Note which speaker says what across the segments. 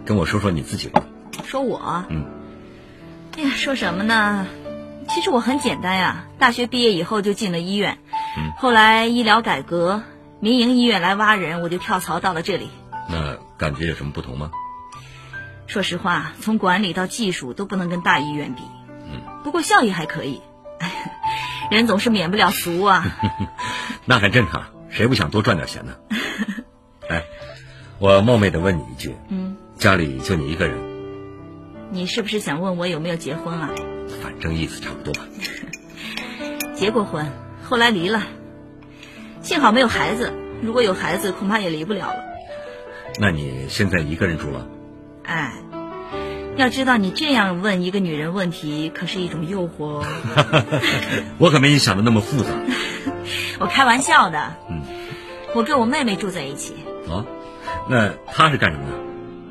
Speaker 1: 跟我说说你自己吧。
Speaker 2: 说我？哎呀，说什么呢？其实我很简单呀，大学毕业以后就进了医院，后来医疗改革，民营医院来挖人，我就跳槽到了这里。
Speaker 1: 那感觉有什么不同吗？
Speaker 2: 说实话，从管理到技术都不能跟大医院比，不过效益还可以。人总是免不了俗啊。
Speaker 1: 那很正常，谁不想多赚点钱呢？哎，我冒昧的问你一句，家里就你一个人？
Speaker 2: 你是不是想问我有没有结婚啊？
Speaker 1: 反正意思差不多吧。
Speaker 2: 结过婚，后来离了，幸好没有孩子，如果有孩子恐怕也离不了了。
Speaker 1: 那你现在一个人住了？
Speaker 2: 哎，要知道你这样问一个女人问题可是一种诱惑。
Speaker 1: 我可没你想的那么复杂。
Speaker 2: 我开玩笑的。我跟我妹妹住在一起。
Speaker 1: 哦，那她是干什么的？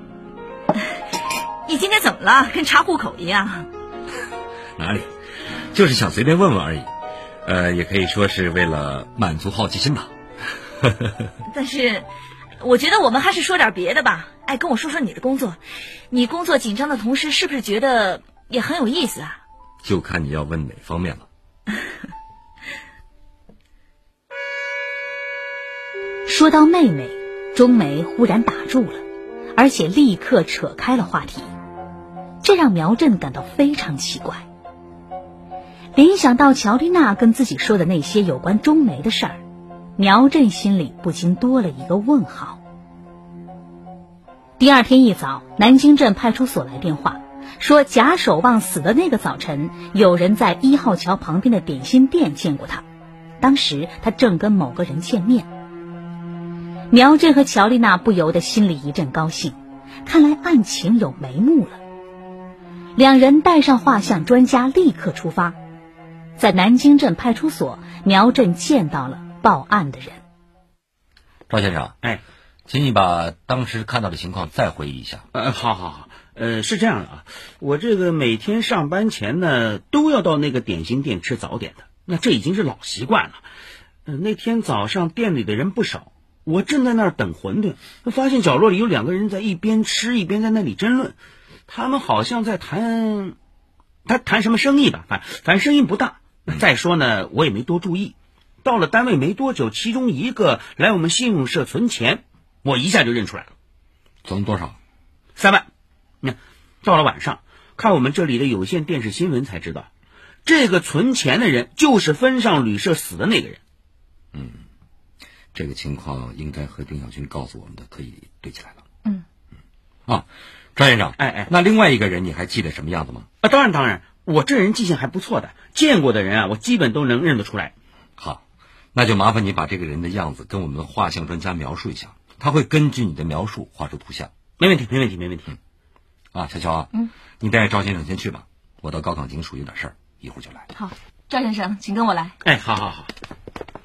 Speaker 2: 你今天怎么了？跟查户口一样。
Speaker 1: 哪里，就是想随便问问而已。也可以说是为了满足好奇心吧。
Speaker 2: 但是我觉得我们还是说点别的吧。哎，跟我说说你的工作。你工作紧张的同时是不是觉得也很有意思啊？
Speaker 1: 就看你要问哪方面了。
Speaker 3: 说到妹妹，钟梅忽然打住了，而且立刻扯开了话题，这让苗振感到非常奇怪。联想到乔丽娜跟自己说的那些有关钟梅的事儿，苗振心里不禁多了一个问号。第二天一早，南京镇派出所来电话，说贾守望死的那个早晨，有人在1号桥旁边的点心店见过他，当时他正跟某个人见面。苗振和乔丽娜不由得心里一阵高兴，看来案情有眉目了。两人带上画像专家立刻出发。在南京镇派出所，苗振见到了报案的人。
Speaker 1: 赵先生，请你把当时看到的情况再回忆一下。
Speaker 4: 好，是这样的啊，我这个每天上班前呢，都要到那个点心店吃早点的，那这已经是老习惯了。那天早上店里的人不少，我正在那儿等馄饨，发现角落里有2个人在一边吃一边在那里争论，他们好像在谈什么生意吧，反正声音不大。再说呢，我也没多注意。到了单位没多久，其中一个来我们信用社存钱，我一下就认出来了。
Speaker 1: 存多少
Speaker 4: ？3万。到了晚上，看我们这里的有线电视新闻才知道，这个存钱的人就是分上旅社死的那个人。
Speaker 1: 这个情况应该和丁小军告诉我们的可以对起来了。张先生，那另外一个人你还记得什么样子吗？
Speaker 4: 当然，我这人记性还不错的，见过的人啊，我基本都能认得出来。
Speaker 1: 好，那就麻烦你把这个人的样子跟我们的画像专家描述一下，他会根据你的描述画出图像。
Speaker 4: 没问题。
Speaker 1: 小乔啊，你带赵先生先去吧，我到高岗警署有点事儿，一会儿就来。
Speaker 2: 好，赵先生，请跟我来。
Speaker 4: 好。